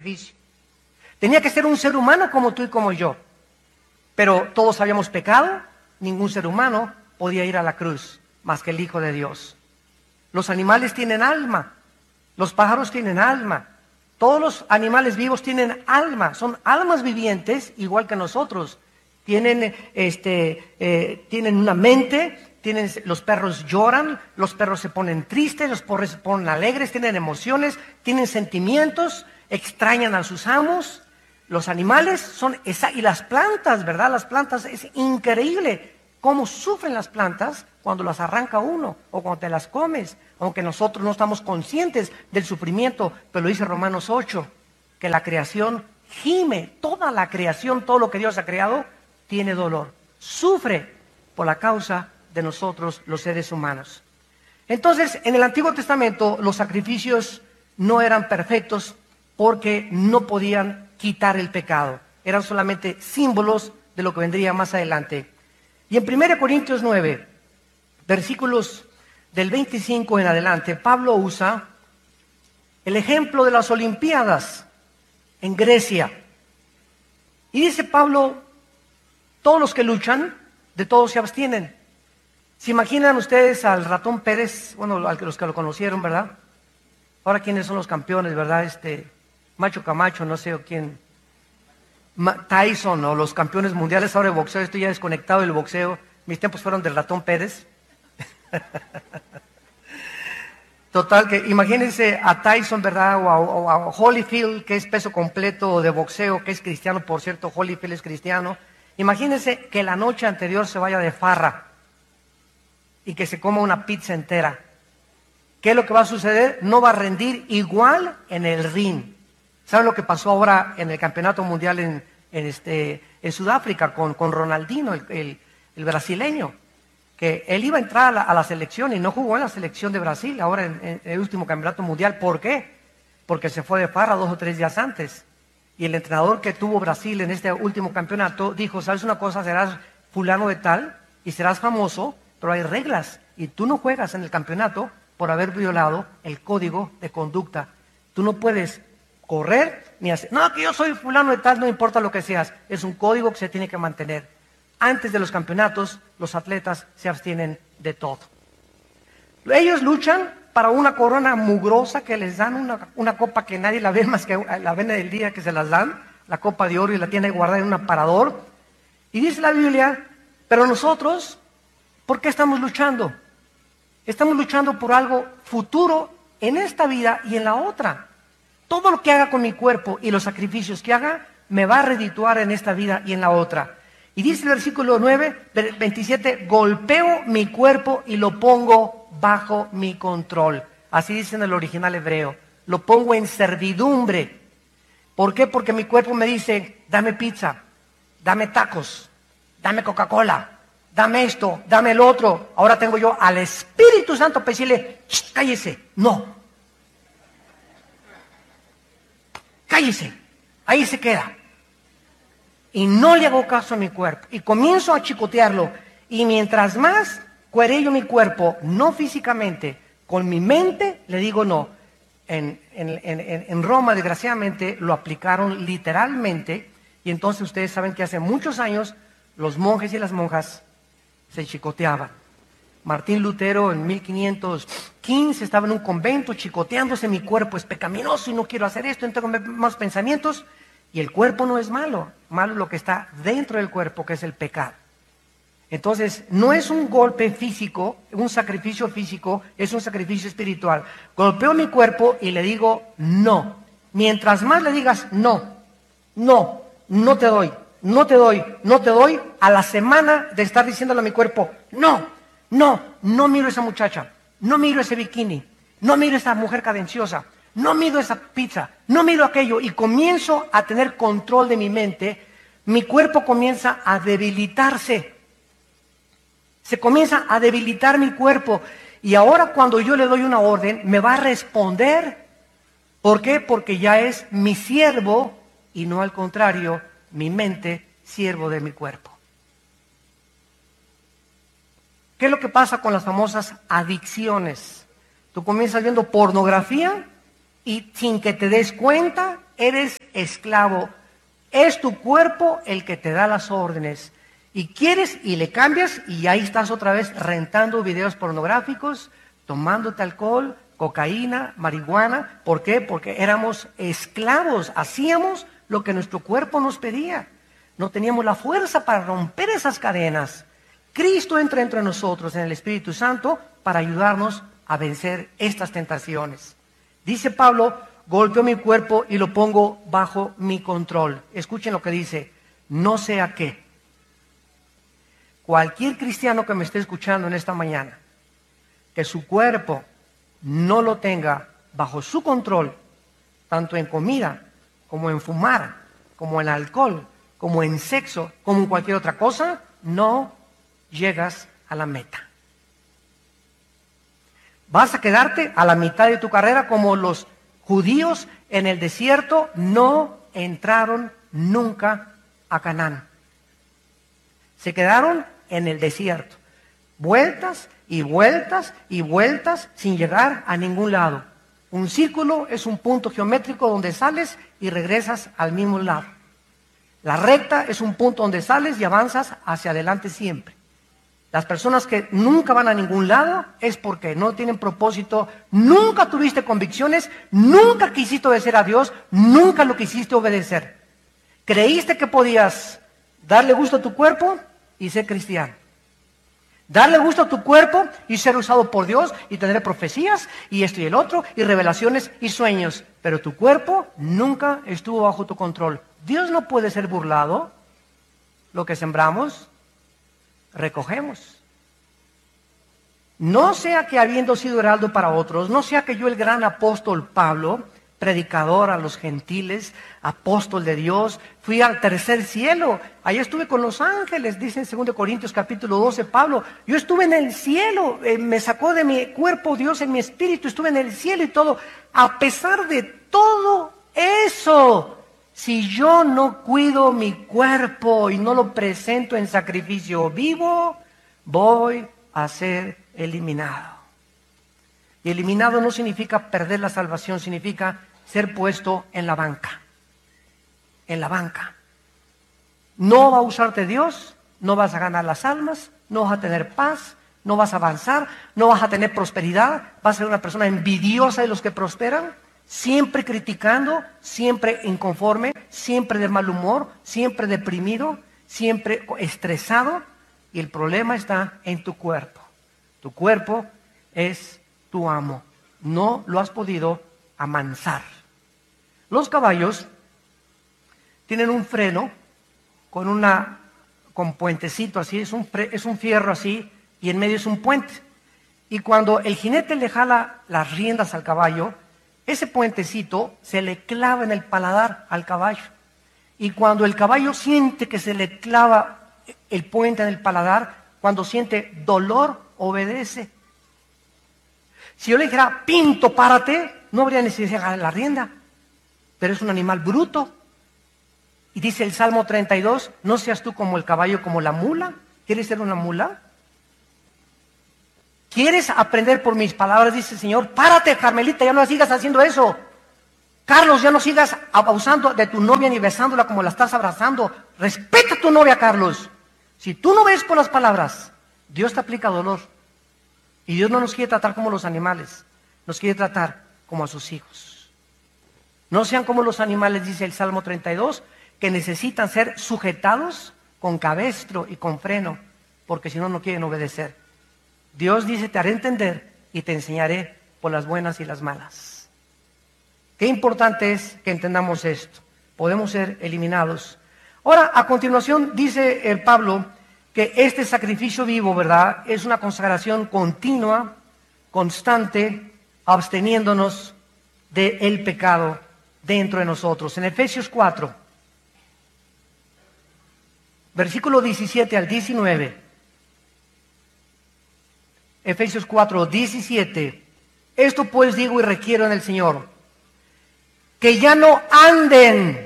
sacrificio. Tenía que ser un ser humano como tú y como yo. Pero todos habíamos pecado, ningún ser humano podía ir a la cruz más que el Hijo de Dios. Los animales tienen alma, los pájaros tienen alma, todos los animales vivos tienen alma, son almas vivientes igual que nosotros. Tienen una mente, los perros lloran, los perros se ponen tristes, los perros se ponen alegres, tienen emociones, tienen sentimientos, extrañan a sus amos. Los animales y las plantas, ¿verdad? Las plantas, es increíble cómo sufren las plantas cuando las arranca uno o cuando te las comes, aunque nosotros no estamos conscientes del sufrimiento, pero lo dice Romanos 8, que la creación gime, toda la creación, todo lo que Dios ha creado, tiene dolor, sufre por la causa de nosotros los seres humanos. Entonces, en el Antiguo Testamento los sacrificios no eran perfectos porque no podían quitar el pecado, eran solamente símbolos de lo que vendría más adelante. Y en 1 Corintios 9, versículos del 25 en adelante, Pablo usa el ejemplo de las Olimpiadas en Grecia. Y dice Pablo, todos los que luchan, de todos se abstienen. ¿Se imaginan ustedes al Ratón Pérez? Bueno, los que lo conocieron, ¿verdad? Ahora, ¿quiénes son los campeones, verdad? Macho Camacho, no sé o quién. Tyson o los campeones mundiales ahora de boxeo. Estoy ya desconectado del boxeo. Mis tiempos fueron del Ratón Pérez. Total, que imagínense a Tyson, ¿verdad? O a Holyfield, que es peso completo de boxeo, que es cristiano, por cierto, Holyfield es cristiano. Imagínense que la noche anterior se vaya de farra y que se coma una pizza entera. ¿Qué es lo que va a suceder? No va a rendir igual en el ring. ¿Saben lo que pasó ahora en el Campeonato Mundial en Sudáfrica con Ronaldinho, el brasileño? Que él iba a entrar a la selección y no jugó en la selección de Brasil ahora en el último Campeonato Mundial. ¿Por qué? Porque se fue de farra 2 o 3 días antes. Y el entrenador que tuvo Brasil en este último campeonato dijo, ¿sabes una cosa? Serás fulano de tal y serás famoso, pero hay reglas y tú no juegas en el campeonato por haber violado el código de conducta. Tú no puedes correr ni hacer, no, que yo soy fulano de tal, no importa lo que seas, es un código que se tiene que mantener. Antes de los campeonatos, los atletas se abstienen de todo. Ellos luchan para una corona mugrosa que les dan una copa que nadie la ve más que la ven el día que se las dan, la copa de oro, y la tiene guardada en un aparador. Y dice la Biblia, pero nosotros, ¿por qué estamos luchando? Estamos luchando por algo futuro en esta vida y en la otra. Todo lo que haga con mi cuerpo y los sacrificios que haga, me va a redituar en esta vida y en la otra. Y dice el versículo 27, golpeo mi cuerpo y lo pongo bajo mi control. Así dice en el original hebreo. Lo pongo en servidumbre. ¿Por qué? Porque mi cuerpo me dice, dame pizza, dame tacos, dame Coca-Cola, dame esto, dame el otro. Ahora tengo yo al Espíritu Santo para decirle, cállese, no. Cállese, ahí se queda. Y no le hago caso a mi cuerpo. Y comienzo a chicotearlo. Y mientras más cuerello mi cuerpo, no físicamente, con mi mente, le digo no. En Roma, desgraciadamente, lo aplicaron literalmente. Y entonces ustedes saben que hace muchos años los monjes y las monjas se chicoteaban. Martín Lutero en 1515 estaba en un convento chicoteándose, mi cuerpo es pecaminoso y no quiero hacer esto, tengo más pensamientos. Y el cuerpo no es malo, malo es lo que está dentro del cuerpo, que es el pecado. Entonces, no es un golpe físico, un sacrificio físico, es un sacrificio espiritual. Golpeo mi cuerpo y le digo no. Mientras más le digas no, no, no te doy, no te doy, no te doy, a la semana de estar diciéndole a mi cuerpo, no, no, no miro a esa muchacha, no miro ese bikini, no miro a esa mujer cadenciosa, no miro esa pizza, no miro aquello, y comienzo a tener control de mi mente, mi cuerpo comienza a debilitarse. Se comienza a debilitar mi cuerpo. Y ahora cuando yo le doy una orden, me va a responder. ¿Por qué? Porque ya es mi siervo y no al contrario, mi mente, siervo de mi cuerpo. ¿Qué es lo que pasa con las famosas adicciones? Tú comienzas viendo pornografía y sin que te des cuenta, eres esclavo. Es tu cuerpo el que te da las órdenes. Y quieres y le cambias y ahí estás otra vez rentando videos pornográficos, tomándote alcohol, cocaína, marihuana. ¿Por qué? Porque éramos esclavos, hacíamos lo que nuestro cuerpo nos pedía. No teníamos la fuerza para romper esas cadenas. Cristo entra entre nosotros en el Espíritu Santo para ayudarnos a vencer estas tentaciones. Dice Pablo, golpeo mi cuerpo y lo pongo bajo mi control. Escuchen lo que dice, no sea qué. Cualquier cristiano que me esté escuchando en esta mañana, que su cuerpo no lo tenga bajo su control, tanto en comida, como en fumar, como en alcohol, como en sexo, como en cualquier otra cosa, no llegas a la meta. Vas a quedarte a la mitad de tu carrera como los judíos en el desierto no entraron nunca a Canaán. Se quedaron en el desierto, vueltas y vueltas y vueltas sin llegar a ningún lado. Un círculo es un punto geométrico donde sales y regresas al mismo lado. La recta es un punto donde sales y avanzas hacia adelante siempre. Las personas que nunca van a ningún lado es porque no tienen propósito, nunca tuviste convicciones, nunca quisiste obedecer a Dios, nunca lo quisiste obedecer. Creíste que podías darle gusto a tu cuerpo y ser cristiano. Darle gusto a tu cuerpo y ser usado por Dios y tener profecías y esto y el otro y revelaciones y sueños. Pero tu cuerpo nunca estuvo bajo tu control. Dios no puede ser burlado. Lo que sembramos, recogemos. No sea que habiendo sido heraldo para otros, no sea que yo el gran apóstol Pablo, predicador a los gentiles, apóstol de Dios, fui al tercer cielo, ahí estuve con los ángeles, dice en 2 Corintios capítulo 12 Pablo, yo estuve en el cielo, me sacó de mi cuerpo Dios en mi espíritu, estuve en el cielo y todo. A pesar de todo eso, si yo no cuido mi cuerpo y no lo presento en sacrificio vivo, voy a ser eliminado. Y eliminado no significa perder la salvación, significa ser puesto en la banca. En la banca. No va a usarte Dios, no vas a ganar las almas, no vas a tener paz, no vas a avanzar, no vas a tener prosperidad, vas a ser una persona envidiosa de los que prosperan, siempre criticando, siempre inconforme, siempre de mal humor, siempre deprimido, siempre estresado. Y el problema está en tu cuerpo. Tu cuerpo es tu amo. No lo has podido amansar. Los caballos tienen un freno con puentecito así, es un fierro así, y en medio es un puente. Y cuando el jinete le jala las riendas al caballo, ese puentecito se le clava en el paladar al caballo. Y cuando el caballo siente que se le clava el puente en el paladar, cuando siente dolor, obedece. Si yo le dijera, Pinto, párate, no habría necesidad de jalar la rienda. Pero es un animal bruto. Y dice el Salmo 32, no seas tú como el caballo, como la mula. ¿Quieres ser una mula? ¿Quieres aprender por mis palabras? Dice el Señor, párate, Carmelita, ya no sigas haciendo eso. Carlos, ya no sigas abusando de tu novia ni besándola como la estás abrazando. Respeta a tu novia, Carlos. Si tú no ves por las palabras, Dios te aplica dolor. Y Dios no nos quiere tratar como los animales, nos quiere tratar como a sus hijos. No sean como los animales, dice el Salmo 32, que necesitan ser sujetados con cabestro y con freno, porque si no, no quieren obedecer. Dios dice, te haré entender y te enseñaré por las buenas y las malas. Qué importante es que entendamos esto. Podemos ser eliminados. Ahora, a continuación, dice el Pablo que este sacrificio vivo, ¿verdad?, es una consagración continua, constante, absteniéndonos del pecado dentro de nosotros. En Efesios 4, versículo 17 al 19. Efesios 4, 17. Esto pues digo y requiero en el Señor, que ya no anden,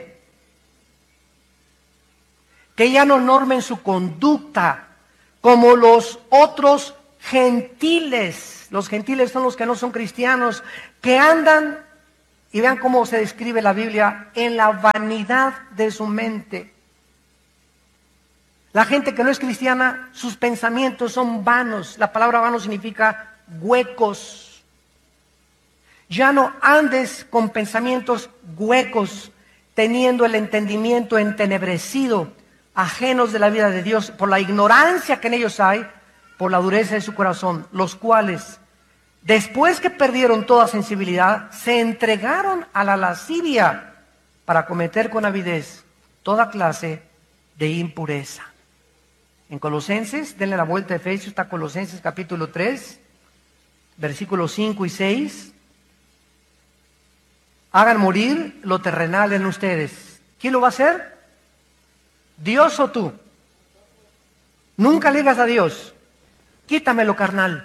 que ya no normen su conducta como los otros gentiles. Los gentiles son los que no son cristianos, que andan Y vean cómo se describe la Biblia: en la vanidad de su mente. La gente que no es cristiana, sus pensamientos son vanos. La palabra vano significa huecos. Ya no andes con pensamientos huecos, teniendo el entendimiento entenebrecido, ajenos de la vida de Dios, por la ignorancia que en ellos hay, por la dureza de su corazón, los cuales, después que perdieron toda sensibilidad, se entregaron a la lascivia para cometer con avidez toda clase de impureza. En Colosenses, denle la vuelta a Efesios, está Colosenses capítulo 3, versículos 5 y 6. Hagan morir lo terrenal en ustedes. ¿Quién lo va a hacer? ¿Dios o tú? Nunca le digas a Dios: quítame lo carnal,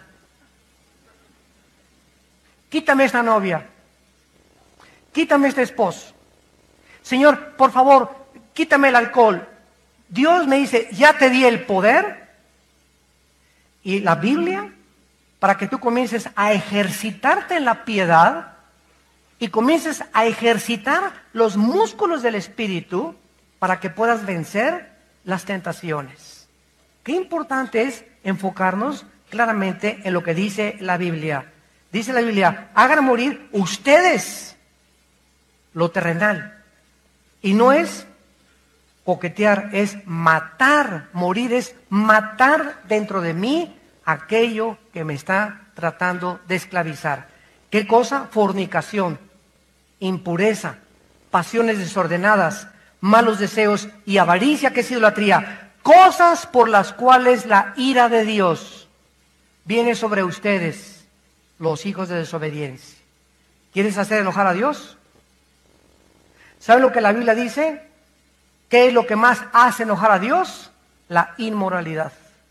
quítame esta novia, quítame este esposo. Señor, por favor, quítame el alcohol. Dios me dice: ya te di el poder y la Biblia para que tú comiences a ejercitarte en la piedad y comiences a ejercitar los músculos del Espíritu para que puedas vencer las tentaciones. Qué importante es enfocarnos claramente en lo que dice la Biblia. Dice la Biblia: hagan morir ustedes lo terrenal. Y no es coquetear, es matar. Morir es matar dentro de mí aquello que me está tratando de esclavizar. ¿Qué cosa? Fornicación, impureza, pasiones desordenadas, malos deseos y avaricia, que es idolatría. Cosas por las cuales la ira de Dios viene sobre ustedes, los hijos de desobediencia. ¿Quieres hacer enojar a Dios? ¿Saben lo que la Biblia dice? ¿Qué es lo que más hace enojar a Dios? La inmoralidad.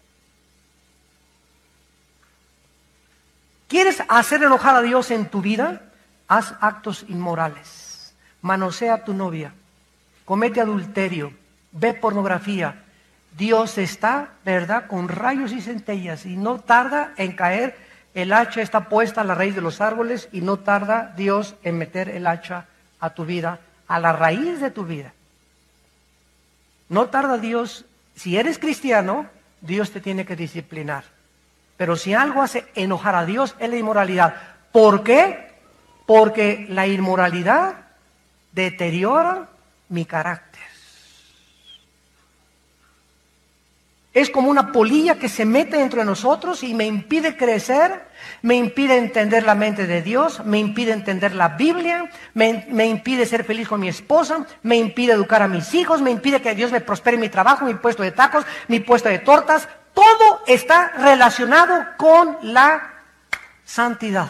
¿Quieres hacer enojar a Dios en tu vida? Haz actos inmorales. Manosea a tu novia, comete adulterio, ve pornografía. Dios está, ¿verdad?, con rayos y centellas, y no tarda en caer. El hacha está puesta a la raíz de los árboles y no tarda Dios en meter el hacha a tu vida, a la raíz de tu vida. No tarda Dios. Si eres cristiano, Dios te tiene que disciplinar. Pero si algo hace enojar a Dios es la inmoralidad. ¿Por qué? Porque la inmoralidad deteriora mi carácter. Es como una polilla que se mete dentro de nosotros y me impide crecer, me impide entender la mente de Dios, me impide entender la Biblia, me impide ser feliz con mi esposa, me impide educar a mis hijos, me impide que Dios me prospere mi trabajo, mi puesto de tacos, mi puesto de tortas. Todo está relacionado con la santidad.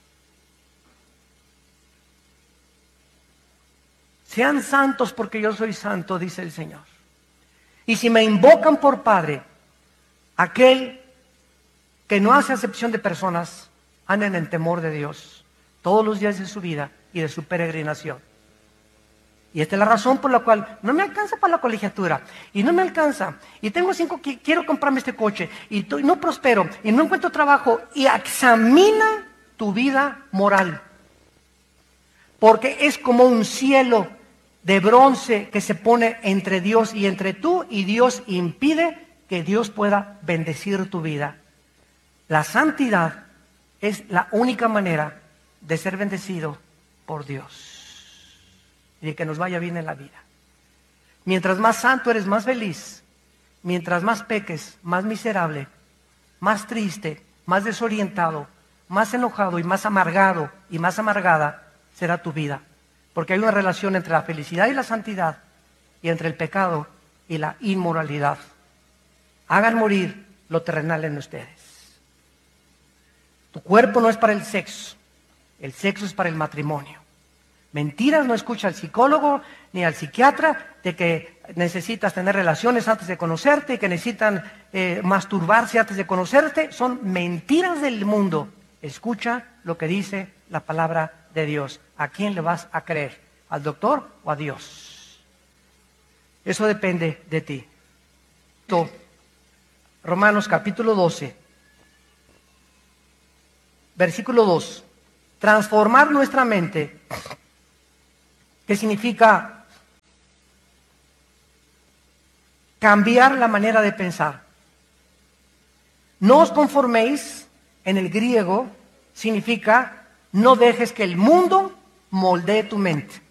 Sean santos porque yo soy santo, dice el Señor. Y si me invocan por Padre, aquel que no hace acepción de personas, anden en temor de Dios todos los días de su vida y de su peregrinación. Y esta es la razón por la cual no me alcanza para la colegiatura, y no me alcanza, y tengo 5, quiero comprarme este coche, y no prospero, y no encuentro trabajo. Y examina tu vida moral, porque es como un cielo de bronce que se pone entre Dios y entre tú, y Dios impide que Dios pueda bendecir tu vida. La santidad es la única manera de ser bendecido por Dios y de que nos vaya bien en la vida. Mientras más santo eres, más feliz. Mientras más peques, más miserable, más triste, más desorientado, más enojado y más amargado y más amargada será tu vida. Porque hay una relación entre la felicidad y la santidad, y entre el pecado y la inmoralidad. Hagan morir lo terrenal en ustedes. Tu cuerpo no es para el sexo es para el matrimonio. Mentiras, no escucha al psicólogo ni al psiquiatra de que necesitas tener relaciones antes de conocerte y que necesitan masturbarse antes de conocerte. Son mentiras del mundo. Escucha lo que dice la palabra de Dios. ¿A quién le vas a creer? ¿Al doctor o a Dios? Eso depende de ti. Romanos capítulo 12, versículo 2. Transformar nuestra mente que significa cambiar la manera de pensar. No os conforméis, en el griego, significa no dejes que el mundo moldee tu mente.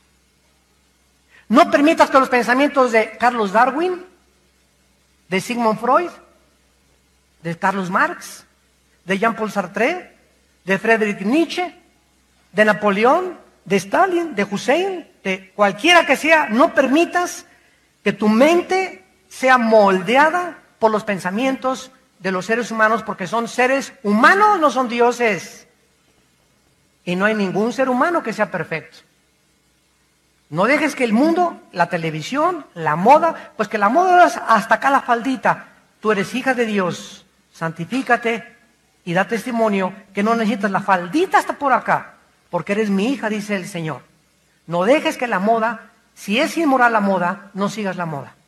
No permitas que los pensamientos de Carlos Darwin, de Sigmund Freud, de Carlos Marx, de Jean-Paul Sartre, de Friedrich Nietzsche, de Napoleón, de Stalin, de Hussein, de cualquiera que sea, no permitas que tu mente sea moldeada por los pensamientos de los seres humanos, porque son seres humanos, no son dioses. Y no hay ningún ser humano que sea perfecto. No dejes que el mundo, la televisión, la moda, pues que la moda es hasta acá la faldita. Tú eres hija de Dios, santifícate y da testimonio que no necesitas la faldita hasta por acá, porque eres mi hija, dice el Señor. No dejes que la moda, si es inmoral la moda, no sigas la moda.